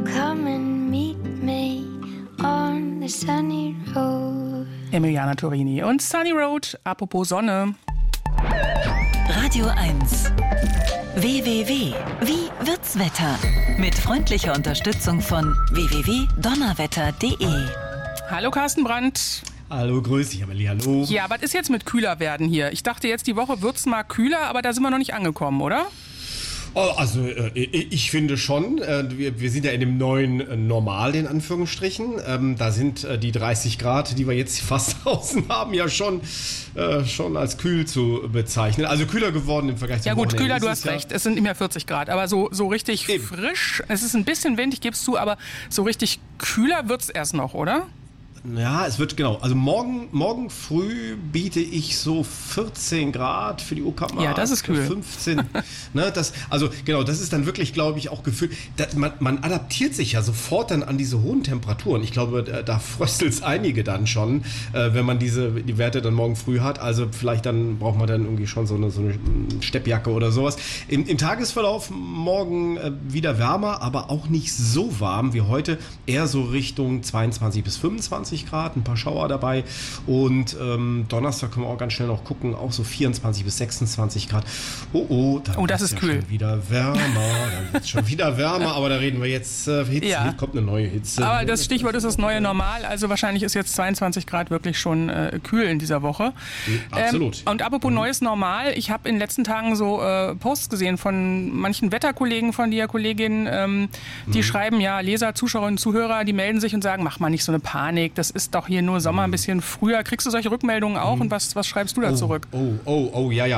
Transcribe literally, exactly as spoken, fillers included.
come and meet me on the sunny road. Emiliana Torini und Sunny Road, apropos Sonne. Radio eins. W W W. Wie wird's Wetter? Mit freundlicher Unterstützung von w w w punkt donnerwetter punkt d e. Hallo Carsten Brandt. Hallo, grüß dich, Amelie, hallo. Ja, was ist jetzt mit kühler werden hier? Ich dachte jetzt, die Woche wird's mal kühler, aber da sind wir noch nicht angekommen, oder? Oh, also äh, ich finde schon, äh, wir, wir sind ja in dem neuen äh, Normal, in Anführungsstrichen. Ähm, da sind äh, die dreißig Grad, die wir jetzt fast draußen haben, ja schon, äh, schon als kühl zu bezeichnen. Also kühler geworden im Vergleich zu Ja gut, Wochenende. kühler, du Es hast ist ja recht. Es sind nicht mehr vierzig Grad, aber so, so richtig Eben. frisch. Es ist ein bisschen windig, gibst du, aber so richtig kühler wird's erst noch, oder? Ja, es wird, genau. Also morgen, morgen früh biete ich so vierzehn Grad für die Uckermark. Ja, das ist kühl. fünfzehn. Ne, das, also genau, das ist dann wirklich, glaube ich, auch gefühlt. Das, man, man adaptiert sich ja sofort dann an diese hohen Temperaturen. Ich glaube, da, da fröstelt es einige dann schon, äh, wenn man diese die Werte dann morgen früh hat. Also vielleicht dann braucht man dann irgendwie schon so eine, so eine Steppjacke oder sowas. Im, im Tagesverlauf morgen äh, wieder wärmer, aber auch nicht so warm wie heute. Eher so Richtung zweiundzwanzig bis fünfundzwanzig Grad, ein paar Schauer dabei und ähm, Donnerstag können wir auch ganz schnell noch gucken, auch so vierundzwanzig bis sechsundzwanzig Grad. Oh, oh, dann Oh, das ist ja kühl. schon wieder wärmer, dann wird es schon wieder wärmer, aber da reden wir jetzt, äh, Hitze, Ja. kommt eine neue Hitze. Aber das Stichwort ist das neue Normal, also wahrscheinlich ist jetzt zweiundzwanzig Grad wirklich schon äh, kühl in dieser Woche. Absolut. Ähm, und apropos Mhm. neues Normal, ich habe in den letzten Tagen so äh, Posts gesehen von manchen Wetterkollegen von dir, Kolleginnen, ähm, die Mhm. schreiben, ja, Leser, Zuschauerinnen, Zuhörer, die melden sich und sagen, mach mal nicht so eine Panik, das ist doch hier nur Sommer ein bisschen früher. Kriegst du solche Rückmeldungen auch und was, was schreibst du da Oh, zurück? Oh, oh, oh, ja, ja.